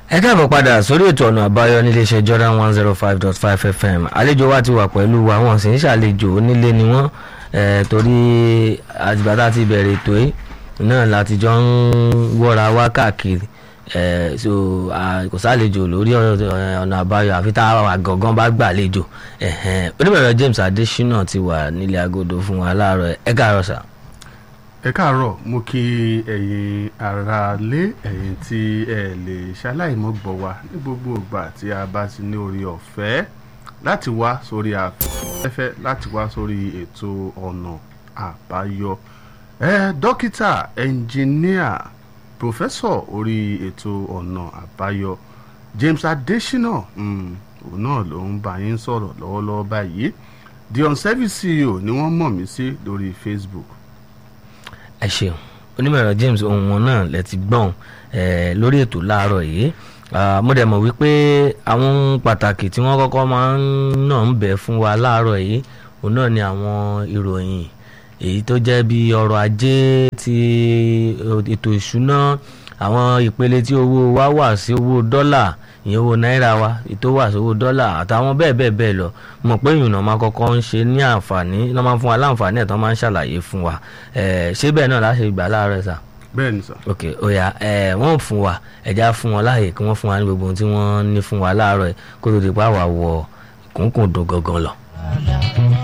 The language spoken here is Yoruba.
ẹ káàbọ̀ padà sórí ètò ọ̀nà àbáyọ níléeṣẹ́ Jordan 105.5 FM. àlejò wa ti wà pẹ̀lú wa, wọn sì ń ṣàlejò onílé ni wọ́n torí àtìgbàtà ti bẹ̀rẹ̀ ètò yìí náà láti jọ ń wọ́ra wá káàkiri so kò sálejò lórí ọ̀nà àbáyọ àfi tá a wà gangan bá gbàlejò. onímọ̀ẹ̀rọ James Adésínà ti wà nílé agodo fún wa láàárọ̀. ẹ káàárọ̀ sà. ẹ káàárọ̀, mo kí ẹ̀yin ará lé, ẹ̀yin tí ẹ lè ṣaláìmọ́ gbọ́ wa ní gbogbo ìgbà tí a bá ti ní orí ọ̀fẹ́ láti wá sórí afẹ́fẹ́, láti wá sórí ètò ọ̀nà àbáyọ. Dókítà, ẹnjìníà, pòfẹ́sọ̀ orí ètò ọ̀nà àbáyọ James Adésínà òun náà ló ń bá yín sọ̀rọ̀ lọ́wọ́lọ́wọ́ báyìí. The Unserviced CEO ni wọ́n mọ̀ mí sí lórí Facebook. ẹ ṣeun onímọ̀ẹ̀rọ James, ohun wọn náà lẹ ti gbọ́n lórí ètò láàárọ̀ yìí. Mo dẹ̀ mọ̀ wípé àwọn ohun pàtàkì tí wọ́n kọ́kọ́ máa ń náà ń bẹ̀ fún wa láàárọ̀ yìí òun náà ni àwọn ìròyìn èyí tó jẹ́ bí ọrọ̀ ajé, ti ètò ìṣúná, àwọn ìpele tí owó wa wà sí owó dọ́là, ìyẹn owó náírà wa ètò wà sí owó dọ́là àtàwọn bẹ́ẹ̀ bẹ́ẹ̀ bẹ́ẹ̀ lọ. Mọ̀ pé ìyùnà máa kọ́kọ́ ń ṣe ní àǹfààní, náà máa ń fún wa láǹfààní ẹ̀ tán máa ń ṣàlàyé fún wa. Ṣé bẹ́ẹ̀ náà láṣẹ ìgbà láàárọ̀ sà? Bẹ́ẹ̀ ni sà. Ok, oya wọ́n fún wa ẹ̀já fún wọn láàyè kí wọ́n fún wa ní gbogbo ohun tí wọ́n ní fún wa láàárọ̀ kó tó di pa wà wọ kúnkùn dùn gangan lọ.